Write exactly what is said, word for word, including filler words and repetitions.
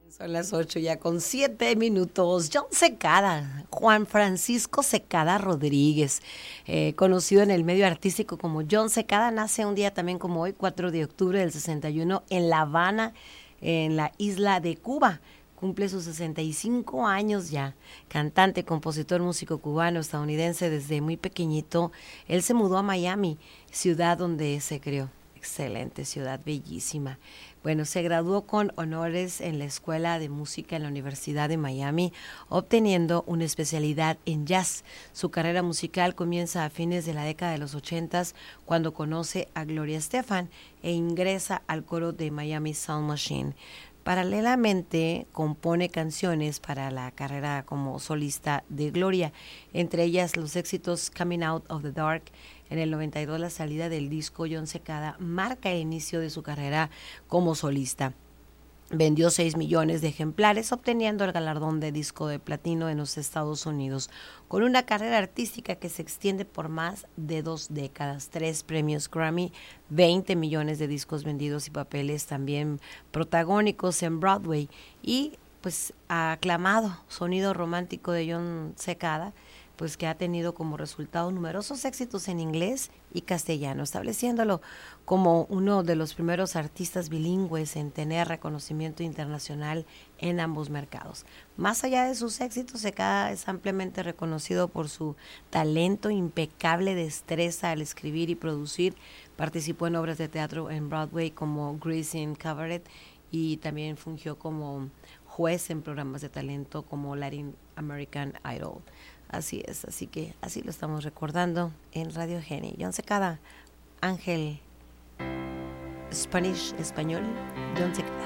Son las ocho ya con siete minutos. John Secada, Juan Francisco Secada Rodríguez, eh, conocido en el medio artístico como John Secada, nace un día también como hoy, cuatro de octubre del sesenta y uno, en La Habana, en la isla de Cuba. Cumple sus sesenta y cinco años ya. Cantante, compositor, músico cubano, estadounidense desde muy pequeñito. Él se mudó a Miami, ciudad donde se crió. Excelente ciudad, bellísima. Bueno, se graduó con honores en la Escuela de Música en la Universidad de Miami, obteniendo una especialidad en jazz. Su carrera musical comienza a fines de la década de los ochentas, cuando conoce a Gloria Estefan e ingresa al coro de Miami Sound Machine. Paralelamente, compone canciones para la carrera como solista de Gloria, entre ellas los éxitos Coming Out of the Dark. En el noventa y dos, la salida del disco John Secada marca el inicio de su carrera como solista. Vendió seis millones de ejemplares, obteniendo el galardón de disco de platino en los Estados Unidos, con una carrera artística que se extiende por más de dos décadas, tres premios Grammy, veinte millones de discos vendidos y papeles también protagónicos en Broadway, y pues aclamado sonido romántico de John Secada, pues que ha tenido como resultado numerosos éxitos en inglés y castellano, estableciéndolo como uno de los primeros artistas bilingües en tener reconocimiento internacional en ambos mercados. Más allá de sus éxitos, Secada es ampliamente reconocido por su talento, impecable destreza al escribir y producir. Participó en obras de teatro en Broadway como Grease in Cabaret, y también fungió como juez en programas de talento como Latin American Idol. Así es, así que así lo estamos recordando en Radio Geni. John Secada, Ángel, Spanish, español, John Secada.